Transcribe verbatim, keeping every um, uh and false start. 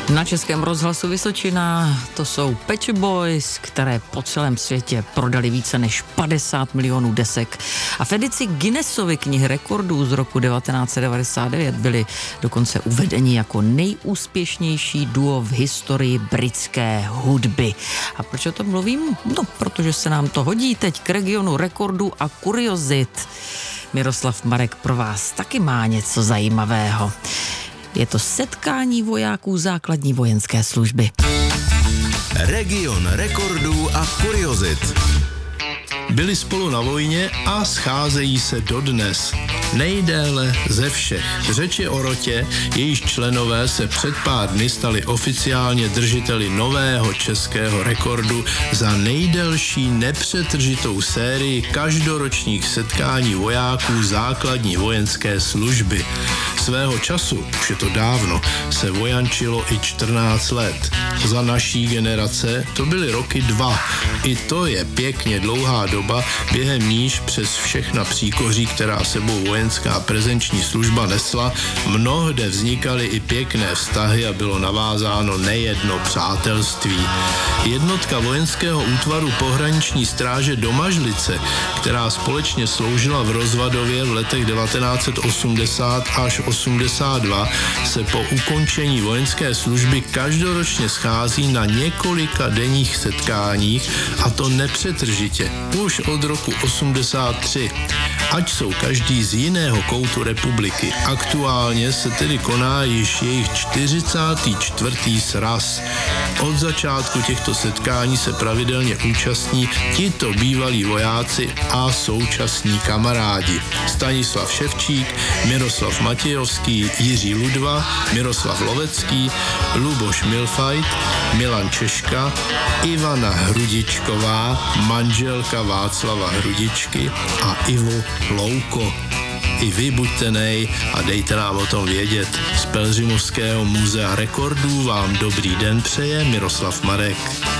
Na Českém rozhlasu Vysočina to jsou Pet Shop Boys, které po celém světě prodali více než padesát milionů desek. A v edici Guinnessovy knihy rekordů z roku devatenáct set devadesát devět byli dokonce uvedeni jako nejúspěšnější duo v historii britské hudby. A proč o tom mluvím? No, protože se nám to hodí teď k regionu rekordů a kuriozit. Miroslav Marek pro vás taky má něco zajímavého. Je to setkání vojáků základní vojenské služby. Region rekordů a kuriozit. Byli spolu na vojně a scházejí se dodnes. Nejdéle ze všech. Řeč je o rotě, jejíž členové se před pár dny stali oficiálně držiteli nového českého rekordu za nejdelší nepřetržitou sérii každoročních setkání vojáků základní vojenské služby. Svého času, už je to dávno, se vojančilo i čtrnáct let. Za naší generace to byly roky dva. I to je pěkně dlouhá doba, během níž přes všechna příkoří, která sebou vojenská prezenční služba nesla, mnohde vznikaly i pěkné vztahy a bylo navázáno nejedno přátelství. Jednotka vojenského útvaru pohraniční stráže Domažlice, která společně sloužila v Rozvadově v letech devatenáct set osmdesát až osmdesát dva, se po ukončení vojenské služby každoročně schází na několika denních setkáních, a to nepřetržitě, už od roku osmdesát tři. Ať jsou každý z jiného koutu republiky. Aktuálně se tedy koná již jejich čtyřicátý čtvrtý sraz. Od začátku těchto setkání se pravidelně účastní tito bývalí vojáci a současní kamarádi. Stanislav Ševčík, Miroslav Matějovský, Jiří Ludva, Miroslav Lovecký, Luboš Milfajt, Milan Češka, Ivana Hrudičková, manželka Václava Hrudičky a Ivo Louko. I vy buďte nej a dejte nám o tom vědět. Z Pelhřimovského muzea rekordů vám dobrý den přeje Miroslav Marek.